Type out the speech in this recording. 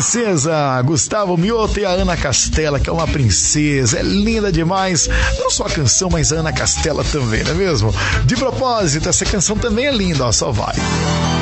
Princesa, Gustavo Mioto e a Ana Castela, que é uma princesa, é linda demais. Não só a canção, mas a Ana Castela também, não é mesmo? De propósito, essa canção também é linda, ó, só vai.